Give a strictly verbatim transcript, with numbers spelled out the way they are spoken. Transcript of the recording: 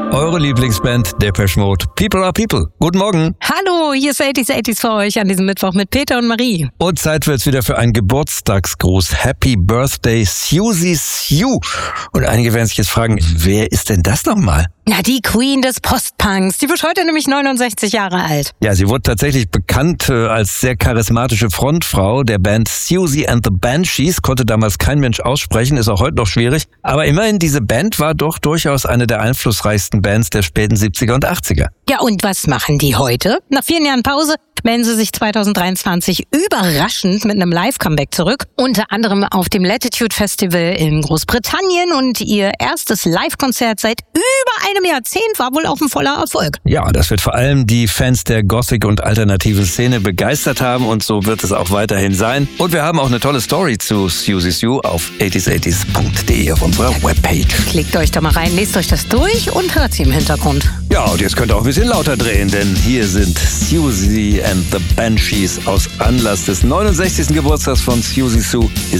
Eure Lieblingsband Depeche Mode, People are People. Guten Morgen. Hallo, hier ist achtziger achtziger für euch an diesem Mittwoch mit Peter und Marie. Und Zeit wird's wieder für einen Geburtstagsgruß. Happy Birthday, Siouxsie Sioux. Und einige werden sich jetzt fragen, wer ist denn das nochmal? Na, die Queen des Postpunks. Die wird heute nämlich neunundsechzig Jahre alt. Ja, sie wurde tatsächlich bekannt äh, als sehr charismatische Frontfrau der Band Siouxsie and the Banshees. Konnte damals kein Mensch aussprechen, ist auch heute noch schwierig. Aber immerhin, diese Band war doch durchaus eine der einflussreichsten Bands der späten siebziger und achtziger. Ja, und was machen die heute? Nach vielen Jahren Pause melden sie sich zweitausenddreiundzwanzig überraschend mit einem Live-Comeback zurück. Unter anderem auf dem Latitude Festival in Großbritannien. Und ihr erstes Live-Konzert seit über einem Jahrzehnt war wohl auch ein voller Erfolg. Ja, das wird vor allem die Fans der Gothic- und alternativen Szene begeistert haben. Und so wird es auch weiterhin sein. Und wir haben auch eine tolle Story zu Siouxsie Sioux auf achtziger achtziger punkt de auf unserer Webpage. Klickt euch da mal rein, lest euch das durch und hört sie im Hintergrund. Ja, und jetzt könnt ihr auch ein bisschen lauter drehen, denn hier sind Siouxsie and the Banshees aus Anlass des neunundsechzigsten Geburtstags von Siouxsie Sioux.